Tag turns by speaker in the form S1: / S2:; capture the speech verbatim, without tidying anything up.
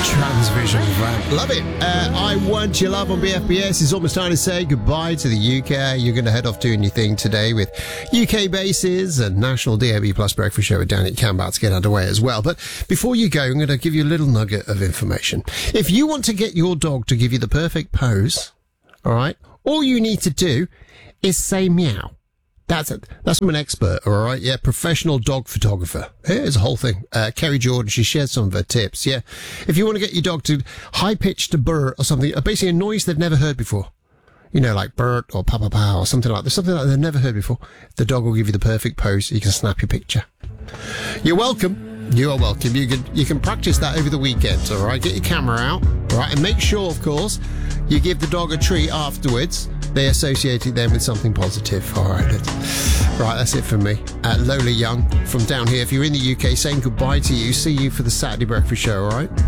S1: Transvision Van. Love it. Uh, I Want Your Love on B F B S. It's almost time to say goodbye to the U K. You're going to head off doing your thing today with U K bases and National D A B Plus Breakfast Show with Danny Campbell to get underway as well. But before you go, I'm going to give you a little nugget of information. If you want to get your dog to give you the perfect pose, all right, all you need to do is say meow. That's it. That's from an expert, all right? Yeah, professional dog photographer. Here's a whole thing. Uh, Kerry Jordan, she shared some of her tips, yeah? If you want to get your dog to high-pitched a burr or something, uh, basically a noise they've never heard before. You know, like burr or pa-pa-pa or something like that. Something like they've never heard before. The dog will give you the perfect pose so you can snap your picture. You're welcome. You are welcome. You can, you can practice that over the weekend, all right? Get your camera out, all right? And make sure, of course, you give the dog a treat afterwards. They associated them with something positive. All right, right, that's it from me. Uh, Lola Young from down here. If you're in the U K, saying goodbye to you. See you for the Saturday Breakfast Show, all right?